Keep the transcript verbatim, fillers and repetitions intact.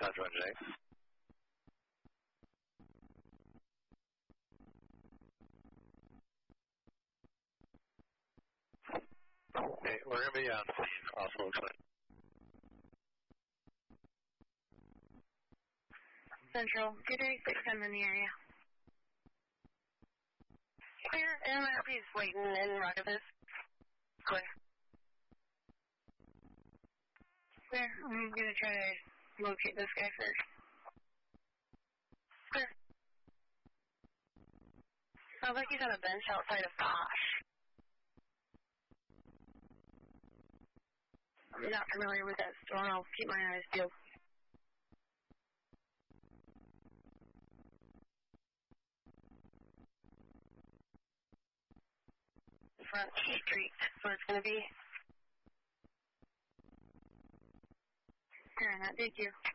Dodge Roger eight. Okay, we're going to be on scene, also looks like. Central, two thirty-six, I'm in the area. Clear, M R P is waiting in Rockabus. Clear. Clear, I'm going to try to locate this guy first. Clear. Sounds like he's on a bench outside of Bosch. I'm not familiar with that store. I'll keep my eyes peeled. Front Street, that's where it's going to be. Hearing that, thank you.